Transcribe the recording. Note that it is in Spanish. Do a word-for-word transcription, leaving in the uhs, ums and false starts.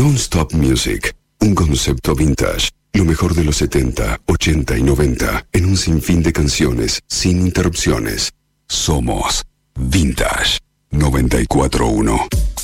Non-Stop Music, un concepto vintage. Lo mejor de los setenta, ochenta y noventa en un sinfín de canciones sin interrupciones. Somos Vintage noventa y cuatro punto uno.